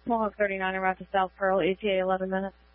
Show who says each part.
Speaker 1: Mohawk 39 around to South Pearl, ETA 11 minutes.